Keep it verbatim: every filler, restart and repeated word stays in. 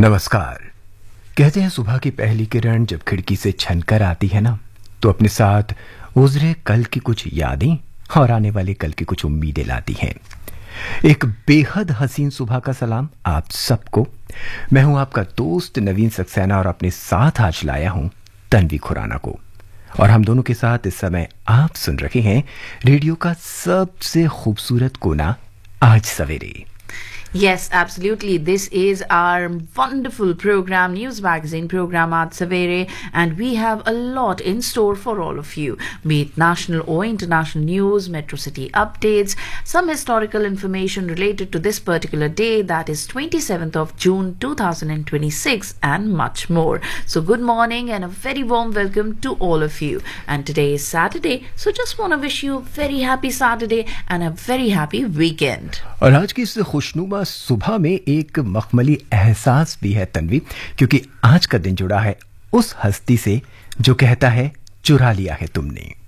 नमस्कार। कहते हैं सुबह की पहली किरण जब खिड़की से छनकर आती है ना, तो अपने साथ गुजरे कल की कुछ यादें और आने वाले कल की कुछ उम्मीदें लाती हैं। एक बेहद हसीन सुबह का सलाम आप सबको। मैं हूं आपका दोस्त नवीन सक्सेना और अपने साथ आज लाया हूं तन्वी खुराना को। और हम दोनों के साथ इस समय आप सुन रहे हैं रेडियो का सबसे खूबसूरत कोना, आज सवेरे। Yes, absolutely. This is our wonderful program, news magazine program Aaj Savere, and we have a lot in store for all of you. Be it national or international news, metro city updates, some historical information related to this particular day, that is twenty-seventh of June two thousand twenty-six, and much more. So good morning and a very warm welcome to all of you. And today is Saturday, so just want to wish you a very happy Saturday and a very happy weekend. और आज की इस खुशनुमा सुबह में एक मखमली एहसास भी है तन्वी, क्योंकि आज का दिन जुड़ा है उस हस्ती से जो कहता है चुरा लिया है तुमने।